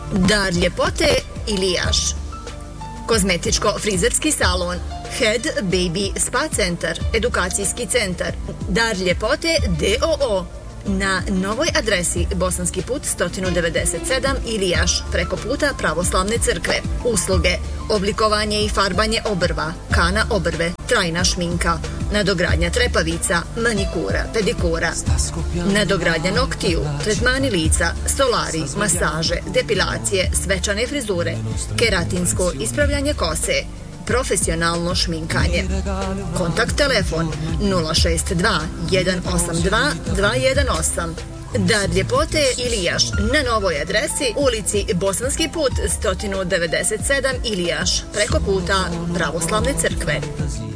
Dar ljepote Ilijaš. Kozmetičko-frizerski salon Head Baby Spa Centar, edukacijski centar Dar ljepote DOO na novoj adresi Bosanski put 197 Ilijaš, preko puta Pravoslavne crkve. Usluge: oblikovanje i farbanje obrva, kana obrve, trajna šminka, nadogradnja trepavica, manikura, pedikura, nadogradnja noktiju, tretmani lica, solari, masaže, depilacije, svečane frizure, keratinsko ispravljanje kose, profesionalno šminkanje. Kontakt telefon 062 182 218. Dar ljepote Ilijaš na novoj adresi ulici Bosanski put 197 Ilijaš, preko puta Pravoslavne crkve.